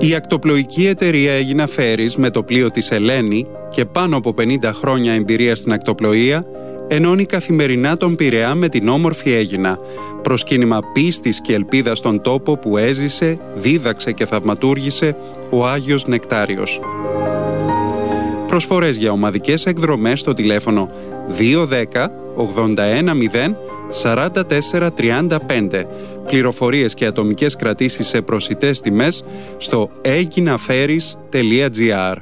Η ακτοπλοϊκή εταιρεία Αίγινα Φέρις με το πλοίο της Ελένη και πάνω από 50 χρόνια εμπειρία στην ακτοπλοεία ενώνει καθημερινά τον Πειραιά με την όμορφη Αίγινα, προσκύνημα πίστης και ελπίδας στον τόπο που έζησε, δίδαξε και θαυματούργησε ο Άγιος Νεκτάριος. Προσφορές για ομαδικές εκδρομές στο τηλέφωνο 210 810 4435. Πληροφορίες και ατομικές κρατήσεις σε προσιτές τιμές στο aeginaferis.gr.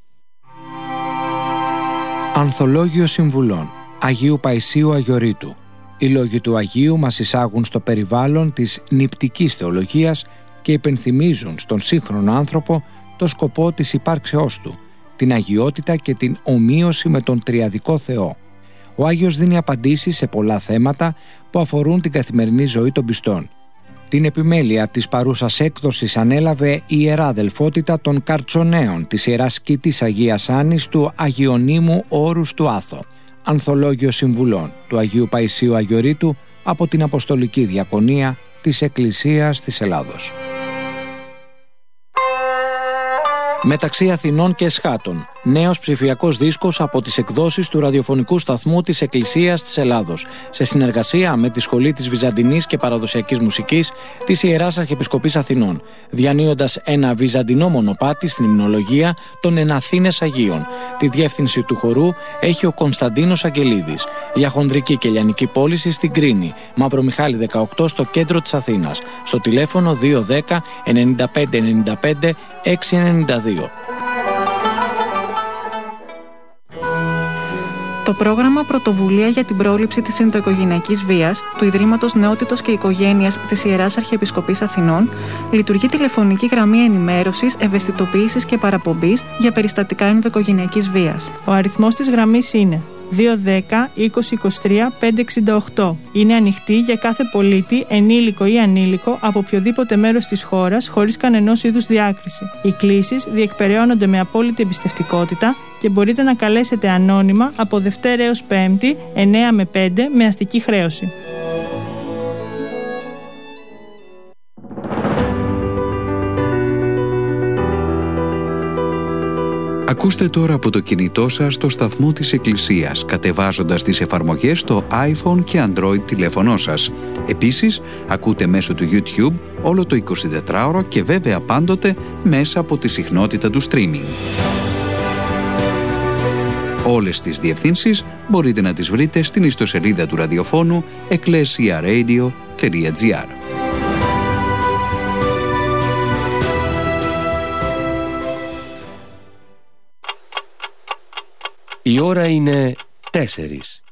Ανθολόγιο Συμβουλών Αγίου Παϊσίου Αγιορείτου. Οι λόγοι του Αγίου μας εισάγουν στο περιβάλλον της νηπτικής θεολογίας και υπενθυμίζουν στον σύγχρονο άνθρωπο το σκοπό της υπάρξεώς του, την αγιότητα και την ομοίωση με τον τριαδικό Θεό. Ο Άγιος δίνει απαντήσεις σε πολλά θέματα που αφορούν την καθημερινή ζωή των πιστών. Την επιμέλεια της παρούσας έκδοσης ανέλαβε η Ιερά Αδελφότητα των Καρτσονέων της Ιεράς Σκήτης Αγίας Άννης του Αγιονύμου Όρους του Άθο. Ανθολόγιο Συμβουλών του Αγίου Παϊσίου Αγιορείτου από την Αποστολική Διακονία της Εκκλησίας της Ελλάδος. Μεταξύ Αθηνών και Εσχάτων, νέος ψηφιακός δίσκος από τις εκδόσεις του ραδιοφωνικού σταθμού της Εκκλησίας της Ελλάδος, σε συνεργασία με τη Σχολή της Βυζαντινής και Παραδοσιακής Μουσικής της Ιεράς Αρχιεπισκοπής Αθηνών, διανύοντας ένα βυζαντινό μονοπάτι στην υμνολογία των Εναθήνες Αγίων. Τη διεύθυνση του χορού έχει ο Κωνσταντίνος Αγγελίδης. Για χονδρική και λιανική πώληση στην Κρίνη, Μαυρομιχάλη 18 στο κέντρο της Αθήνας, στο τηλέφωνο 210 95 95 692. Το πρόγραμμα Πρωτοβουλία για την πρόληψη της ενδοοικογενειακής βίας του Ιδρύματος Νεότητος και Οικογένειας της Ιεράς Αρχιεπισκοπής Αθηνών λειτουργεί τηλεφωνική γραμμή ενημέρωσης, ευαισθητοποίησης και παραπομπής για περιστατικά ενδοοικογενειακής βίας. Ο αριθμός της γραμμής είναι 210 20 23 568. Είναι ανοιχτή για κάθε πολίτη, ενήλικο ή ανήλικο, από οποιοδήποτε μέρος της χώρας, χωρίς κανενός είδους διάκριση. Οι κλήσεις διεκπεραιώνονται με απόλυτη εμπιστευτικότητα και μπορείτε να καλέσετε ανώνυμα από Δευτέρα έως Πέμπτη, 9 με 5, με αστική χρέωση. Ακούστε τώρα από το κινητό σας το σταθμό της Εκκλησίας, κατεβάζοντας τις εφαρμογές στο iPhone και Android τηλέφωνό σας. Επίσης, ακούτε μέσω του YouTube όλο το 24ωρο και βέβαια πάντοτε μέσα από τη συχνότητα του streaming. Όλες τις διευθύνσεις μπορείτε να τις βρείτε στην ιστοσελίδα του ραδιοφώνου ecclesiaradio.gr. Η ώρα είναι 4.